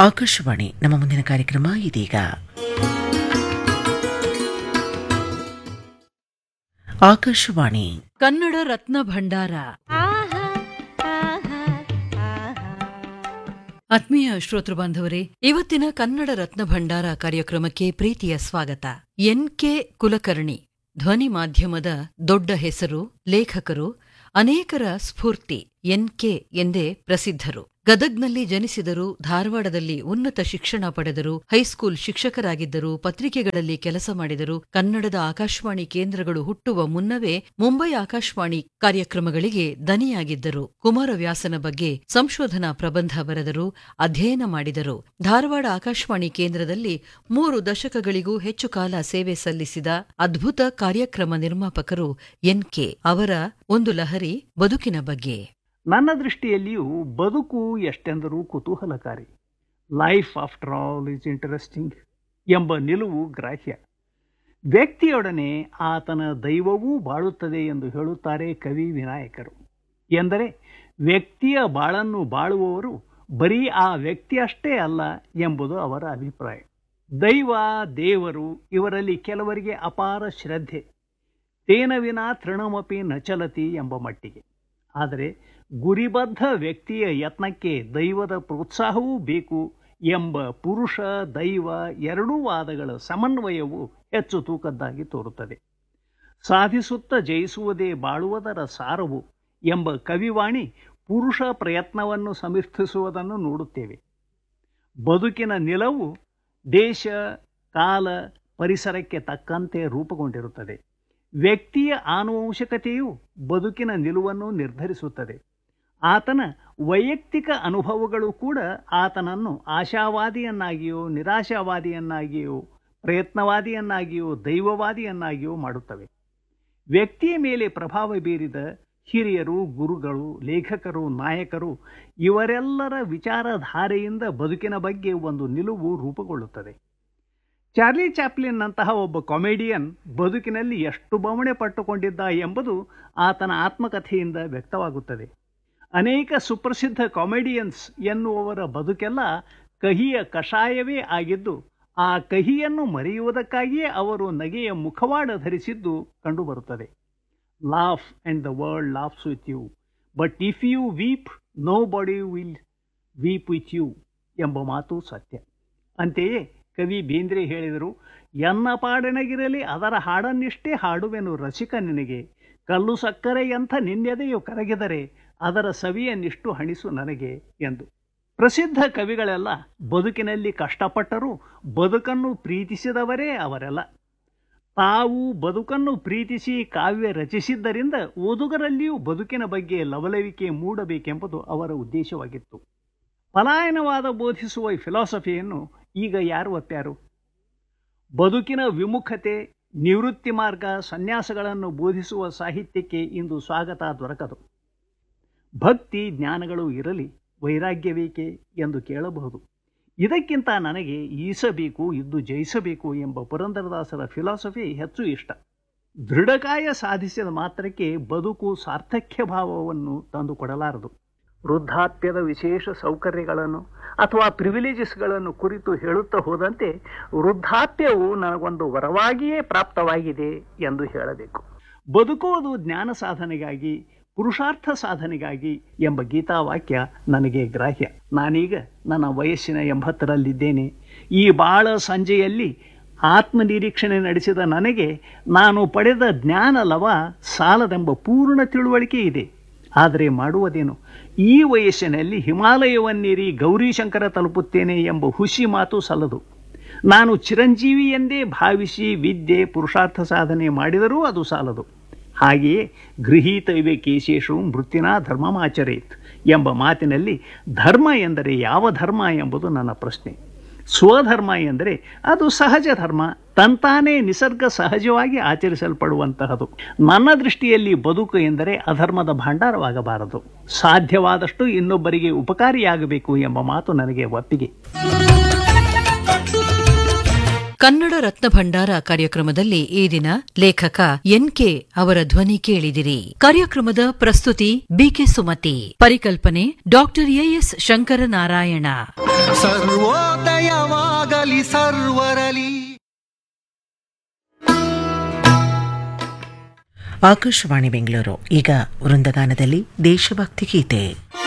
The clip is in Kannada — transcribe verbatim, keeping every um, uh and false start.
ಆಕಾಶವಾಣಿ ನಮ್ಮ ಮುಂದಿನ ಕಾರ್ಯಕ್ರಮ ಇದೀಗ. ಆಕಾಶವಾಣಿ ಕನ್ನಡ ರತ್ನ ಭಂಡಾರ. ಆತ್ಮೀಯ ಶ್ರೋತೃ ಬಾಂಧವರೇ, ಇವತ್ತಿನ ಕನ್ನಡ ರತ್ನ ಭಂಡಾರ ಕಾರ್ಯಕ್ರಮಕ್ಕೆ ಪ್ರೀತಿಯ ಸ್ವಾಗತ. ಎನ್ ಕೆ ಕುಲಕರ್ಣಿ ಧ್ವನಿ ಮಾಧ್ಯಮದ ದೊಡ್ಡ ಹೆಸರು, ಲೇಖಕರು, ಅನೇಕರ ಸ್ಫೂರ್ತಿ. ಎನ್ ಕೆ ಎಂದೇ ಪ್ರಸಿದ್ಧರು. ಗದಗ್ನಲ್ಲಿ ಜನಿಸಿದರು, ಧಾರವಾಡದಲ್ಲಿ ಉನ್ನತ ಶಿಕ್ಷಣ ಪಡೆದರು, ಹೈಸ್ಕೂಲ್ ಶಿಕ್ಷಕರಾಗಿದ್ದರು, ಪತ್ರಿಕೆಗಳಲ್ಲಿ ಕೆಲಸ ಮಾಡಿದರು. ಕನ್ನಡದ ಆಕಾಶವಾಣಿ ಕೇಂದ್ರಗಳು ಹುಟ್ಟುವ ಮುನ್ನವೇ ಮುಂಬೈ ಆಕಾಶವಾಣಿ ಕಾರ್ಯಕ್ರಮಗಳಿಗೆ ದನಿಯಾಗಿದ್ದರು. ಕುಮಾರವ್ಯಾಸನ ಬಗ್ಗೆ ಸಂಶೋಧನಾ ಪ್ರಬಂಧ ಬರೆದರು, ಅಧ್ಯಯನ ಮಾಡಿದರು. ಧಾರವಾಡ ಆಕಾಶವಾಣಿ ಕೇಂದ್ರದಲ್ಲಿ ಮೂರು ದಶಕಗಳಿಗೂ ಹೆಚ್ಚು ಕಾಲ ಸೇವೆ ಸಲ್ಲಿಸಿದ ಅದ್ಭುತ ಕಾರ್ಯಕ್ರಮ ನಿರ್ಮಾಪಕರು ಎನ್ ಕೆ. ಅವರ ಒಂದು ಲಹರಿ ಬದುಕಿನ ಬಗ್ಗೆ. ನನ್ನ ದೃಷ್ಟಿಯಲ್ಲಿಯೂ ಬದುಕು ಎಷ್ಟೆಂದರೂ ಕುತೂಹಲಕಾರಿ. Life after all is interesting ಎಂಬ ನಿಲುವು ಗ್ರಾಹ್ಯ. ವ್ಯಕ್ತಿಯೊಡನೆ ಆತನ ದೈವವೂ ಬಾಳುತ್ತದೆ ಎಂದು ಹೇಳುತ್ತಾರೆ ಕವಿ ವಿನಾಯಕರು. ಎಂದರೆ ವ್ಯಕ್ತಿಯ ಬಾಳನ್ನು ಬಾಳುವವರು ಬರೀ ಆ ವ್ಯಕ್ತಿಯಷ್ಟೇ ಅಲ್ಲ ಎಂಬುದು ಅವರ ಅಭಿಪ್ರಾಯ. ದೈವ, ದೇವರು ಇವರಲ್ಲಿ ಕೆಲವರಿಗೆ ಅಪಾರ ಶ್ರದ್ಧೆ, ತೇನ ವಿನಾ ತೃಣಮಪಿ ನಚಲತಿ ಎಂಬ ಮಟ್ಟಿಗೆ. ಆದರೆ ಗುರಿಬದ್ಧ ವ್ಯಕ್ತಿಯ ಯತ್ನಕ್ಕೆ ದೈವದ ಪ್ರೋತ್ಸಾಹವೂ ಬೇಕು ಎಂಬ ಪುರುಷ ದೈವ ಎರಡೂ ವಾದಗಳ ಸಮನ್ವಯವು ಹೆಚ್ಚು ತೂಕದ್ದಾಗಿ ತೋರುತ್ತದೆ. ಸಾಧಿಸುತ್ತ ಜಯಿಸುವುದೇ ಬಾಳುವುದರ ಸಾರವು ಎಂಬ ಕವಿವಾಣಿ ಪುರುಷ ಪ್ರಯತ್ನವನ್ನು ಸಮರ್ಥಿಸುವುದನ್ನು ನೋಡುತ್ತೇವೆ. ಬದುಕಿನ ನಿಲವು ದೇಶ, ಕಾಲ, ಪರಿಸರಕ್ಕೆ ತಕ್ಕಂತೆ ರೂಪುಗೊಂಡಿರುತ್ತದೆ. ವ್ಯಕ್ತಿಯ ಆನುವಂಶಿಕತೆಯು ಬದುಕಿನ ನಿಲುವನ್ನು ನಿರ್ಧರಿಸುತ್ತದೆ. ಆತನ ವೈಯಕ್ತಿಕ ಅನುಭವಗಳು ಕೂಡ ಆತನನ್ನು ಆಶಾವಾದಿಯನ್ನಾಗಿಯೋ, ನಿರಾಶಾವಾದಿಯನ್ನಾಗಿಯೋ, ಪ್ರಯತ್ನವಾದಿಯನ್ನಾಗಿಯೋ, ದೈವವಾದಿಯನ್ನಾಗಿಯೋ ಮಾಡುತ್ತವೆ. ವ್ಯಕ್ತಿಯ ಮೇಲೆ ಪ್ರಭಾವ ಬೀರಿದ ಹಿರಿಯರು, ಗುರುಗಳು, ಲೇಖಕರು, ನಾಯಕರು ಇವರೆಲ್ಲರ ವಿಚಾರಧಾರೆಯಿಂದ ಬದುಕಿನ ಬಗ್ಗೆ ಒಂದು ನಿಲುವು ರೂಪುಗೊಳ್ಳುತ್ತದೆ. ಚಾರ್ಲಿ ಚಾಪ್ಲಿನ್ನಂತಹ ಒಬ್ಬ ಕಾಮಿಡಿಯನ್ ಬದುಕಿನಲ್ಲಿ ಎಷ್ಟು ಬವಣೆ ಪಟ್ಟುಕೊಂಡಿದ್ದ ಎಂಬುದು ಆತನ ಆತ್ಮಕಥೆಯಿಂದ ವ್ಯಕ್ತವಾಗುತ್ತದೆ. ಅನೇಕ ಸುಪ್ರಸಿದ್ಧ ಕಾಮಿಡಿಯನ್ಸ್ ಎನ್ನುವವರ ಬದುಕೆಲ್ಲ ಕಹಿಯ ಕಷಾಯವೇ ಆಗಿದ್ದು, ಆ ಕಹಿಯನ್ನು ಮರೆಯುವುದಕ್ಕಾಗಿಯೇ ಅವರು ನಗೆಯ ಮುಖವಾಡ ಧರಿಸಿದ್ದು ಕಂಡುಬರುತ್ತದೆ. Laugh and the world laughs with you, but if you weep no body will weep with you ಎಂಬ ಮಾತು ಸತ್ಯ. ಅಂತೆಯೇ ಕವಿ ಬೇಂದ್ರೆ ಹೇಳಿದರು, ಎನ್ನ ಪಾಡನಗಿರಲಿ ಅದರ ಹಾಡನ್ನಿಷ್ಟೇ ಹಾಡುವೆನು ರಸಿಕ ನಿನಗೆ, ಕಲ್ಲು ಸಕ್ಕರೆಯಂಥ ನಿನ್ನೆದೆಯು ಕರಗಿದರೆ ಅದರ ಸವಿಯನ್ನಿಷ್ಟು ಹಣಿಸು ನನಗೆ ಎಂದು. ಪ್ರಸಿದ್ಧ ಕವಿಗಳೆಲ್ಲ ಬದುಕಿನಲ್ಲಿ ಕಷ್ಟಪಟ್ಟರೂ ಬದುಕನ್ನು ಪ್ರೀತಿಸಿದವರೇ ಅವರೆಲ್ಲ. ತಾವು ಬದುಕನ್ನು ಪ್ರೀತಿಸಿ ಕಾವ್ಯ ರಚಿಸಿದ್ದರಿಂದ ಓದುಗರಲ್ಲಿಯೂ ಬದುಕಿನ ಬಗ್ಗೆ ಲವಲವಿಕೆ ಮೂಡಬೇಕೆಂಬುದು ಅವರ ಉದ್ದೇಶವಾಗಿತ್ತು. ಪಲಾಯನವಾದ ಬೋಧಿಸುವ ಫಿಲಾಸಫಿಯನ್ನು ಈಗ ಯಾರು ಒಪ್ಪ್ಯಾರು? ಬದುಕಿನ ವಿಮುಖತೆ, ನಿವೃತ್ತಿ ಮಾರ್ಗ, ಸನ್ಯಾಸಗಳನ್ನು ಬೋಧಿಸುವ ಸಾಹಿತ್ಯಕ್ಕೆ ಇಂದು ಸ್ವಾಗತ ದೊರಕದು. ಭಕ್ತಿ ಜ್ಞಾನಗಳು ಇರಲಿ, ವೈರಾಗ್ಯವೇಕೆ ಎಂದು ಕೇಳಬಹುದು. ಇದಕ್ಕಿಂತ ನನಗೆ ಈಸಬೇಕು, ಇದ್ದು ಜಯಿಸಬೇಕು ಎಂಬ ಪುರಂದರದಾಸರ ಫಿಲಾಸಫಿ ಹೆಚ್ಚು ಇಷ್ಟ. ದೃಢಕಾಯ ಸಾಧಿಸಿದ ಮಾತ್ರಕ್ಕೆ ಬದುಕು ಸಾರ್ಥಕ್ಯ ಭಾವವನ್ನು ತಂದುಕೊಡಲಾರದು. ವೃದ್ಧಾಪ್ಯದ ವಿಶೇಷ ಸೌಕರ್ಯಗಳನ್ನು ಅಥವಾ ಪ್ರಿವಿಲೇಜಸ್ಗಳನ್ನು ಕುರಿತು ಹೇಳುತ್ತಾ ಹೋದಂತೆ ವೃದ್ಧಾಪ್ಯವು ನನಗೊಂದು ವರವಾಗಿಯೇ ಪ್ರಾಪ್ತವಾಗಿದೆ ಎಂದು ಹೇಳಬೇಕು. ಬದುಕುವುದು ಜ್ಞಾನ ಸಾಧನೆಗಾಗಿ, ಪುರುಷಾರ್ಥ ಸಾಧನೆಗಾಗಿ ಎಂಬ ಗೀತಾವಾಕ್ಯ ನನಗೆ ಗ್ರಾಹ್ಯ. ನಾನೀಗ ನನ್ನ ವಯಸ್ಸಿನ ಎಂಬತ್ತರಲ್ಲಿದ್ದೇನೆ. ಈ ಬಾಳ ಸಂಜೆಯಲ್ಲಿ ಆತ್ಮನಿರೀಕ್ಷಣೆ ನಡೆಸಿದ ನನಗೆ ನಾನು ಪಡೆದ ಜ್ಞಾನ ಲವ ಸಾಲದೆಂಬ ಪೂರ್ಣ ತಿಳುವಳಿಕೆ ಇದೆ. ಆದರೆ ಮಾಡುವುದೇನು? ಈ ವಯಸ್ಸಿನಲ್ಲಿ ಹಿಮಾಲಯವನ್ನೇರಿ ಗೌರೀಶಂಕರ ತಲುಪುತ್ತೇನೆ ಎಂಬ ಹುಸಿ ಮಾತು ಸಲ್ಲದು. ನಾನು ಚಿರಂಜೀವಿ ಎಂದೇ ಭಾವಿಸಿ ವಿದ್ಯೆ, ಪುರುಷಾರ್ಥ ಸಾಧನೆ ಮಾಡಿದರೂ ಅದು ಸಾಲದು. ಹಾಗೆಯೇ ಗೃಹೀತ ಇವೆ ಕೇಶೇಷು ಮೃತ್ಯುನ ಧರ್ಮಮಾಚರೇತ್ ಎಂಬ ಮಾತಿನಲ್ಲಿ ಧರ್ಮ ಎಂದರೆ ಯಾವ ಧರ್ಮ ಎಂಬುದು ನನ್ನ ಪ್ರಶ್ನೆ. ಸ್ವಧರ್ಮ ಎಂದರೆ ಅದು ಸಹಜ ಧರ್ಮ, ತಂತಾನೇ ನಿಸರ್ಗ ಸಹಜವಾಗಿ ಆಚರಿಸಲ್ಪಡುವಂತಹದು. ನನ್ನ ದೃಷ್ಟಿಯಲ್ಲಿ ಬದುಕು ಎಂದರೆ ಅಧರ್ಮದ ಭಂಡಾರವಾಗಬಾರದು. ಸಾಧ್ಯವಾದಷ್ಟು ಇನ್ನೊಬ್ಬರಿಗೆ ಉಪಕಾರಿಯಾಗಬೇಕು ಎಂಬ ಮಾತು ನನಗೆ ಒಪ್ಪಿಗೆ. ಕನ್ನಡ ರತ್ನ ಭಂಡಾರ ಕಾರ್ಯಕ್ರಮದಲ್ಲಿ ಈ ದಿನ ಲೇಖಕ ಎನ್ ಕೆ ಅವರ ಧ್ವನಿ ಕೇಳಿದಿರಿ. ಕಾರ್ಯಕ್ರಮದ ಪ್ರಸ್ತುತಿ ಬಿಕೆ ಸುಮತಿ, ಪರಿಕಲ್ಪನೆ ಡಾಕ್ಟರ್ ಎಎಸ್ ಶಂಕರನಾರಾಯಣ. ಸರ್ವೋದಯವಾಗಲಿ ಸರ್ವರಲಿ. ಆಕಾಶವಾಣಿ ಬೆಂಗಳೂರು. ಈಗ ವೃಂದಗಾನದಲ್ಲಿ ದೇಶಭಕ್ತಿ ಗೀತೆ.